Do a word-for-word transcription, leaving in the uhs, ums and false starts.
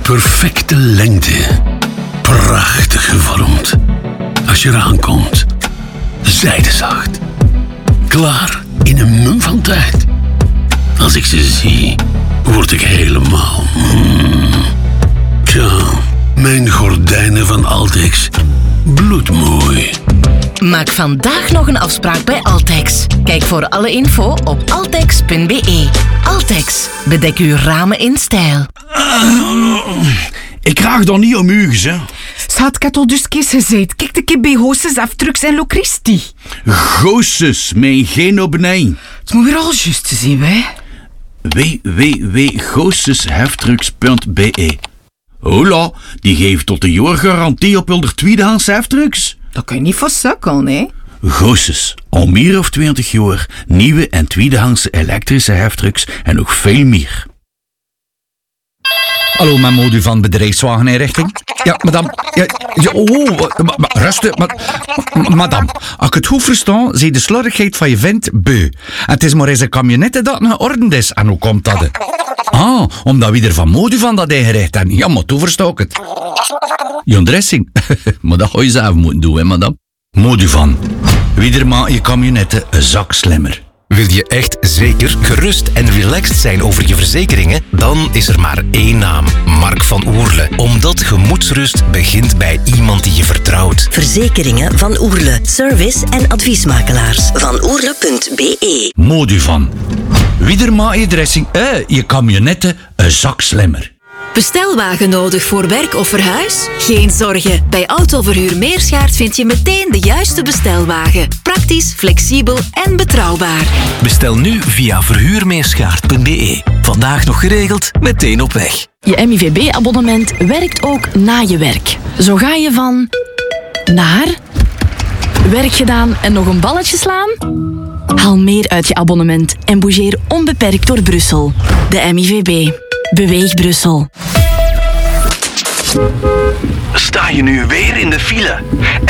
perfecte lengte. Prachtig gevormd. Als je eraan komt, zijdezacht. Klaar in een mum van tijd. Als ik ze zie, word ik helemaal... Mm. Tja, mijn gordijnen van Altex. Bloedmooi. Maak vandaag nog een afspraak bij Altex. Kijk voor alle info op altex punt be. Altex, bedek uw ramen in stijl. Uh, ik krijg dan niet om u, hè. Schat, ik had al dus kees gezegd. Kijk de keer bij Hoosses Aftrucks en Locristi. Goossens, mijn geen op nee. Het moet weer al juist te zien, hè. w w w punt goossesheftrucks punt be. Hola, die geeft tot een jaar garantie op hun tweedehands heftrucks. Dat kan je niet voor sukkelen, hè. Goosses, al meer of twintig jaar, nieuwe en tweedehandse elektrische heftrucks en nog veel meer. Hallo, mijn modu van bedrijfswageninrichting. Ja, madame. Ja, ja, oh, ma, ma, rustig. Ma, ma, madame, als ik het goed versta, zie je de slordigheid van je vent beu. En het is maar eens een camionette dat geordend is. En hoe komt dat? Ah, omdat we er van modu van dat ingericht hebben. Ja, maar toen versta ik het. Je dressing. Maar dat ga je zelf moeten doen, hè, madame. Modu van. Wie er maakt je camionette een zak slimmer. Wil je echt zeker, gerust en relaxed zijn over je verzekeringen? Dan is er maar één naam, Mark van Oerle. Omdat gemoedsrust begint bij iemand die je vertrouwt. Verzekeringen van Oerle. Service en adviesmakelaars. Van oerle punt be. Modu van. Wie er maakt je dressing, eh, je camionette een zak slimmer. Bestelwagen nodig voor werk of verhuis? Geen zorgen. Bij Autoverhuur Meerschaert vind je meteen de juiste bestelwagen. Praktisch, flexibel en betrouwbaar. Bestel nu via verhuurmeerschaert punt be. Vandaag nog geregeld, meteen op weg. Je M I V B-abonnement werkt ook na je werk. Zo ga je van... naar... werk gedaan en nog een balletje slaan? Haal meer uit je abonnement en bougeer onbeperkt door Brussel. De M I V B. Beweeg Brussel. Sta je nu weer in de file?